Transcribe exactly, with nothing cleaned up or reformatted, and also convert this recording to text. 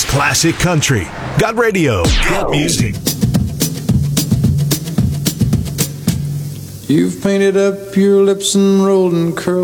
Classic country. Got radio. Got music. You've painted up your lips and rolled and curled